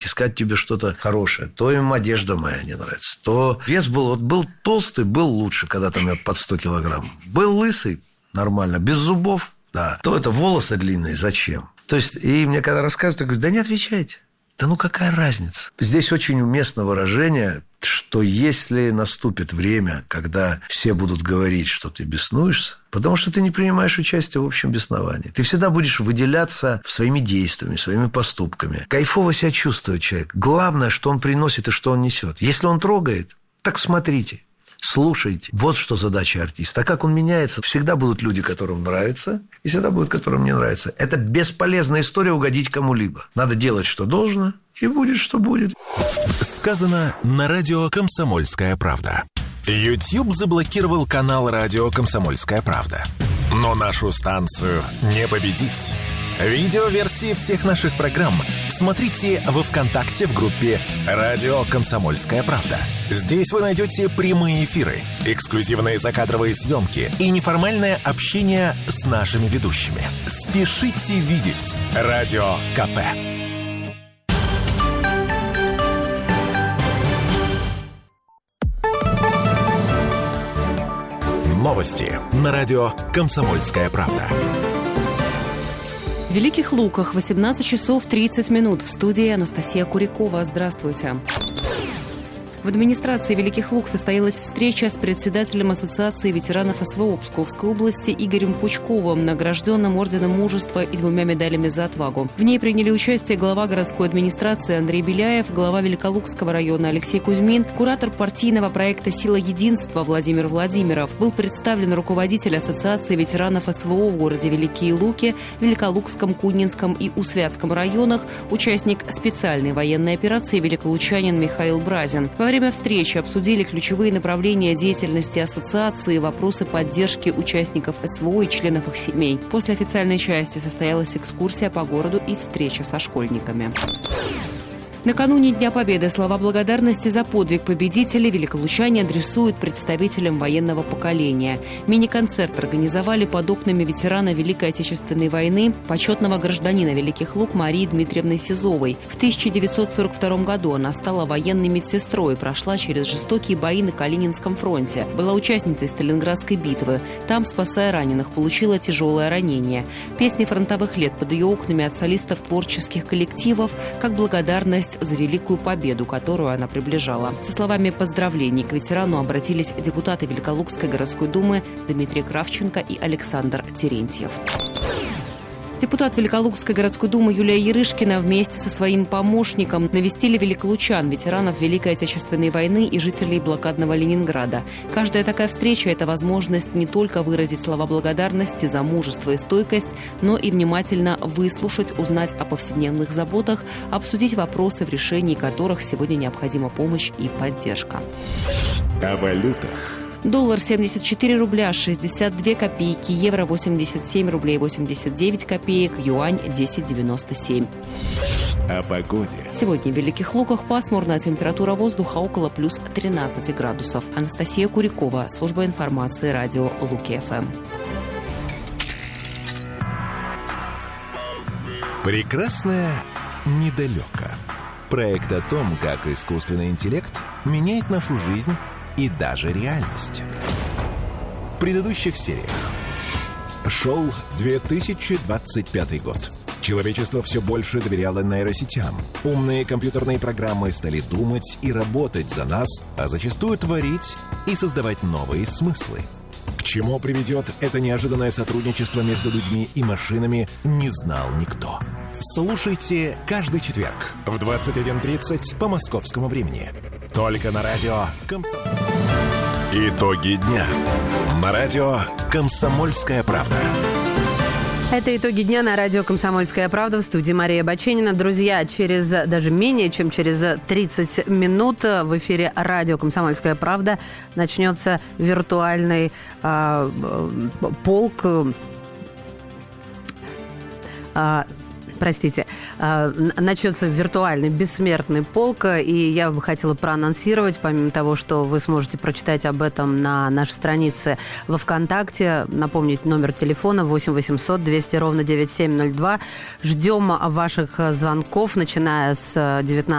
сказать тебе что-то хорошее. То им одежда моя не нравится. То вес был толстый, был лучше, когда там я под 100 килограмм. Был лысый, нормально, без зубов, да. То это волосы длинные, зачем? То есть, и мне когда рассказывают, я говорю, да не отвечайте. Да ну какая разница? Здесь очень уместно выражение, что если наступит время, когда все будут говорить, что ты беснуешься, потому что ты не принимаешь участие в общем бесновании. Ты всегда будешь выделяться своими действиями, своими поступками. Кайфово себя чувствует человек. Главное, что он приносит и что он несет. Если он трогает, так смотрите. Слушайте. Вот что задача артиста. А как он меняется? Всегда будут люди, которым нравится, и всегда будут, которым не нравится. Это бесполезная история угодить кому-либо. Надо делать, что должно, и будет, что будет. Сказано на радио «Комсомольская правда». YouTube заблокировал канал радио «Комсомольская правда». Но нашу станцию не победить. Видеоверсии всех наших программ смотрите во ВКонтакте в группе «Радио Комсомольская правда». Здесь вы найдете прямые эфиры, эксклюзивные закадровые съемки и неформальное общение с нашими ведущими. Спешите видеть Радио КП. Новости на радио «Комсомольская правда». В Великих Луках 18 часов 30 минут. В студии Анастасия Курякова. Здравствуйте. В администрации Великих Луг состоялась встреча с председателем Ассоциации ветеранов СВО Псковской области Игорем Пучковым, награжденным Орденом Мужества и 2 медалями за отвагу. В ней приняли участие глава городской администрации Андрей Беляев, глава Великолукского района Алексей Кузьмин, куратор партийного проекта «Сила единства» Владимир Владимиров. Был представлен руководитель Ассоциации ветеранов СВО в городе Великие Луки, Великолукском, Кунинском и Усвятском районах, участник специальной военной операции великолучанин Михаил Бразин. Во время встречи обсудили ключевые направления деятельности ассоциации, вопросы поддержки участников СВО и членов их семей. После официальной части состоялась экскурсия по городу и встреча со школьниками. Накануне Дня Победы слова благодарности за подвиг победителей великолучане адресуют представителям военного поколения. Мини-концерт организовали под окнами ветерана Великой Отечественной войны, почетного гражданина Великих Луг Марии Дмитриевны Сизовой. В 1942 году она стала военной медсестрой и прошла через жестокие бои на Калининском фронте. Была участницей Сталинградской битвы. Там, спасая раненых, получила тяжелое ранение. Песни фронтовых лет под ее окнами от солистов творческих коллективов как благодарность за великую победу, которую она приближала. Со словами поздравлений к ветерану обратились депутаты Великолукской городской думы Дмитрий Кравченко и Александр Терентьев. Депутат Великолукской городской думы Юлия Ярышкина вместе со своим помощником навестили великолучан, ветеранов Великой Отечественной войны и жителей блокадного Ленинграда. Каждая такая встреча – это возможность не только выразить слова благодарности за мужество и стойкость, но и внимательно выслушать, узнать о повседневных заботах, обсудить вопросы, в решении которых сегодня необходима помощь и поддержка. О валютах. Доллар 74 рубля 62 копейки, евро 87 рублей 89 копеек, юань 10,97. О погоде. Сегодня в Великих Луках пасмурно, температура воздуха около плюс 13 градусов. Анастасия Курякова, служба информации, радио Луки-ФМ. Прекрасное недалеко. Проект о том, как искусственный интеллект меняет нашу жизнь и даже реальность. В предыдущих сериях. Шел 2025 год. Человечество все больше доверяло нейросетям. Умные компьютерные программы стали думать и работать за нас, а зачастую творить и создавать новые смыслы. К чему приведет это неожиданное сотрудничество между людьми и машинами, не знал никто. Слушайте каждый четверг в 21:30 по московскому времени. Только на радио «Комсомольская». Итоги дня на радио «Комсомольская правда». Это итоги дня на радио «Комсомольская правда», в студии Мария Баченина. Друзья, через даже менее чем через 30 минут в эфире радио «Комсомольская правда» начнется виртуальный полк. Начнется виртуальный бессмертный полк, и я бы хотела проанонсировать, помимо того, что вы сможете прочитать об этом на нашей странице во ВКонтакте, напомнить номер телефона 8 800 200 ровно 9702. Ждем ваших звонков, начиная с 19